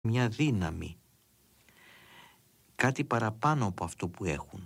μια δύναμη, κάτι παραπάνω από αυτό που έχουν.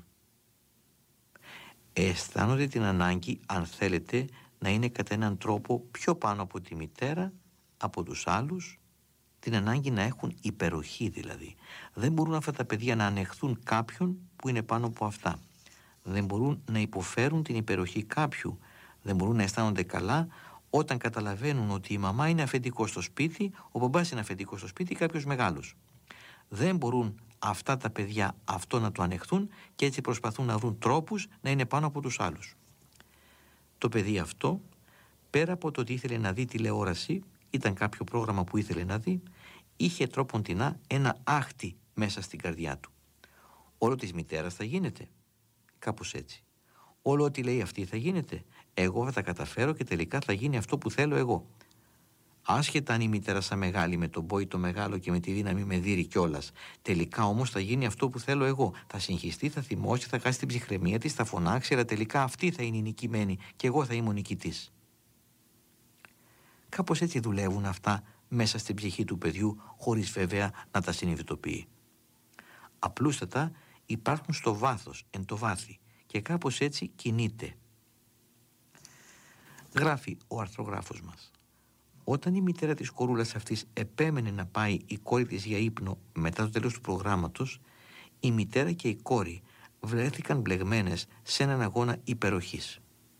Αισθάνονται την ανάγκη, αν θέλετε, να είναι κατά έναν τρόπο πιο πάνω από τη μητέρα, από τους άλλους, την ανάγκη να έχουν υπεροχή δηλαδή. Δεν μπορούν αυτά τα παιδιά να ανεχθούν κάποιον που είναι πάνω από αυτά. Δεν μπορούν να υποφέρουν την υπεροχή κάποιου. Δεν μπορούν να αισθάνονται καλά όταν καταλαβαίνουν ότι η μαμά είναι αφεντικό στο σπίτι, ο μπαμπάς είναι αφεντικό στο σπίτι, κάποιος μεγάλος. Δεν μπορούν αυτά τα παιδιά αυτό να το ανεχθούν και έτσι προσπαθούν να βρουν τρόπους να είναι πάνω από τους άλλους. Το παιδί αυτό, πέρα από το ότι ήθελε να δει τηλεόραση, ήταν κάποιο πρόγραμμα που ήθελε να δει, είχε τρόποντινά ένα άχτη μέσα στην καρδιά του. Όλο της μητέρας θα γίνεται, κάπως έτσι. Όλο ό,τι λέει αυτή θα γίνεται. Εγώ θα τα καταφέρω και τελικά θα γίνει αυτό που θέλω εγώ. Άσχετα αν η μητέρα σαν μεγάλη με τον πόη το μεγάλο και με τη δύναμη με δείρει κιόλας. Τελικά όμως θα γίνει αυτό που θέλω εγώ. Θα συγχυστεί, θα θυμώσει, θα χάσει την ψυχραιμία της, θα φωνάξει, αλλά τελικά αυτή θα είναι η νικημένη και εγώ θα είμαι ο νικητής. Κάπως έτσι δουλεύουν αυτά μέσα στην ψυχή του παιδιού, χωρίς βέβαια να τα συνειδητοποιεί. Απλούστατα υπάρχουν στο βάθος, εν το βάθη, και κάπως έτσι κινείται. Γράφει ο αρθρογράφος μας: όταν η μητέρα της κορούλας αυτής επέμενε να πάει η κόρη της για ύπνο μετά το τέλος του προγράμματος, η μητέρα και η κόρη βρέθηκαν μπλεγμένες σε έναν αγώνα υπεροχής.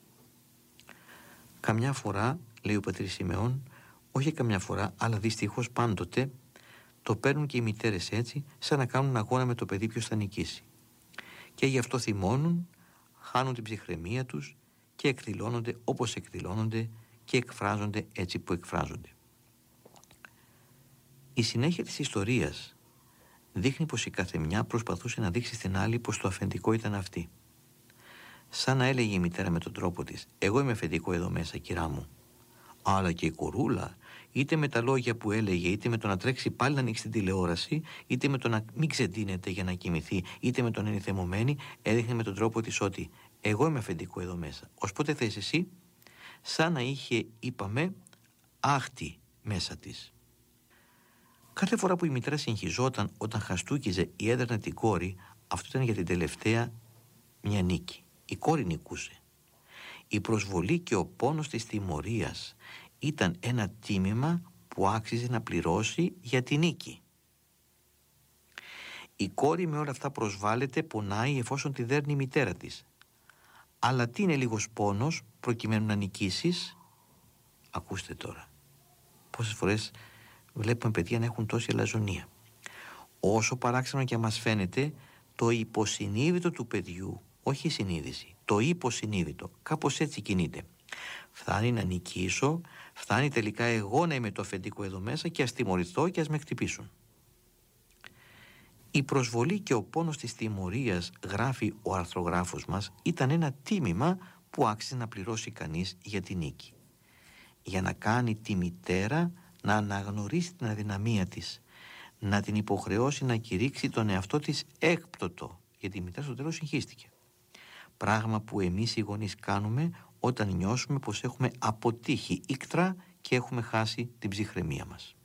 Καμιά φορά, λέει ο πατήρ Σιμεών, όχι καμιά φορά, αλλά δυστυχώς πάντοτε, το παίρνουν και οι μητέρες έτσι, σαν να κάνουν αγώνα με το παιδί ποιος θα νικήσει. Και γι' αυτό θυμώνουν, χάνουν την ψυχραιμία τους και εκδηλώνονται όπως εκδηλώνονται και εκφράζονται έτσι που εκφράζονται. Η συνέχεια της ιστορίας δείχνει πως η καθεμιά προσπαθούσε να δείξει στην άλλη πως το αφεντικό ήταν αυτή. Σαν να έλεγε η μητέρα με τον τρόπο της: εγώ είμαι αφεντικό εδώ μέσα, κυρά μου. Αλλά και η κορούλα, είτε με τα λόγια που έλεγε, είτε με το να τρέξει πάλι να ανοίξει την τηλεόραση, είτε με το να μην ξεντίνεται για να κοιμηθεί, είτε με τον ενηθεμωμένη, έδειχνε με τον τρόπο της ότι εγώ είμαι αφεντικό εδώ μέσα. Ως πότε θες εσύ? Σαν να είχε, είπαμε, άχτη μέσα της. Κάθε φορά που η μητέρα συγχυζόταν όταν χαστούκιζε ή έδερνε την κόρη, αυτό ήταν για την τελευταία μια νίκη. Η κόρη νικούσε. Η προσβολή και ο πόνος της τιμωρίας ήταν ένα τίμημα που άξιζε να πληρώσει για τη νίκη. Η κόρη με όλα αυτά προσβάλλεται, πονάει εφόσον τη δέρνει η μητέρα της. Αλλά τι είναι λίγος πόνος προκειμένου να νικήσεις? Ακούστε τώρα. Πόσες φορές βλέπουμε παιδιά να έχουν τόση αλαζονία. Όσο παράξενο και μας φαίνεται, το υποσυνείδητο του παιδιού, όχι η συνείδηση, το υποσυνείδητο, κάπως έτσι κινείται. Φτάνει να νικήσω, φτάνει τελικά εγώ να είμαι το αφεντικό εδώ μέσα και ας τιμωρηθώ και ας με χτυπήσουν. Η προσβολή και ο πόνος της τιμωρίας, γράφει ο αρθρογράφος μας, ήταν ένα τίμημα που άξιζε να πληρώσει κανείς για τη νίκη. Για να κάνει τη μητέρα να αναγνωρίσει την αδυναμία της, να την υποχρεώσει να κηρύξει τον εαυτό της έκπτωτο, γιατί η μητέρα στο τέλος συγχύστηκε. Πράγμα που εμείς οι γονείς κάνουμε όταν νιώσουμε πως έχουμε αποτύχει ήκτρα και έχουμε χάσει την ψυχραιμία μας.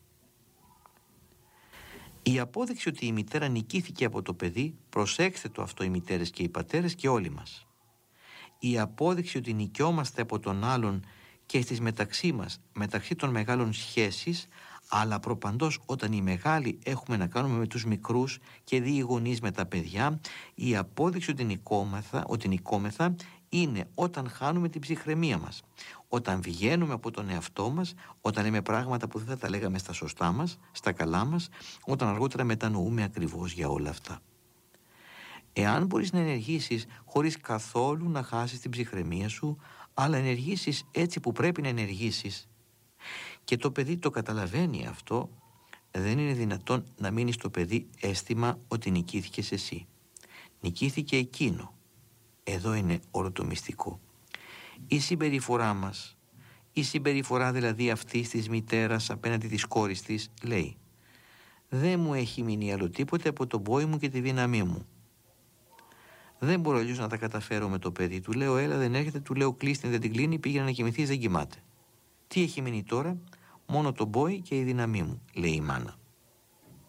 Η απόδειξη ότι η μητέρα νικήθηκε από το παιδί, προσέξτε το αυτό οι μητέρες και οι πατέρες και όλοι μας. Η απόδειξη ότι νικιόμαστε από τον άλλον και στις μεταξύ μας, μεταξύ των μεγάλων σχέσεις, αλλά προπαντός όταν οι μεγάλοι έχουμε να κάνουμε με τους μικρούς και δει οι γονείς με τα παιδιά, η απόδειξη ότι νικόμεθα είναι όταν χάνουμε την ψυχραιμία μας, όταν βγαίνουμε από τον εαυτό μας, όταν λέμε πράγματα που δεν θα τα λέγαμε στα σωστά μας, στα καλά μας, όταν αργότερα μετανοούμε ακριβώς για όλα αυτά. Εάν μπορείς να ενεργήσεις χωρίς καθόλου να χάσεις την ψυχραιμία σου, αλλά ενεργήσεις έτσι που πρέπει να ενεργήσεις, και το παιδί το καταλαβαίνει αυτό, δεν είναι δυνατόν να μείνει στο παιδί αίσθημα ότι νικήθηκες εσύ. Νικήθηκε εκείνο. Εδώ είναι όλο το μυστικό. Η συμπεριφορά μας, η συμπεριφορά δηλαδή αυτής της μητέρας απέναντι της κόρης της, λέει: δεν μου έχει μείνει άλλο τίποτε από τον πόη μου και τη δύναμή μου. Δεν μπορώ αλλιώς να τα καταφέρω με το παιδί. Του λέω έλα, δεν έρχεται, του λέω κλείστη, δεν την κλείνει, πήγαινε να κοιμηθείς, δεν κοιμάται. Τι έχει μείνει τώρα? Μόνο τον πόη και η δύναμή μου, λέει η μάνα.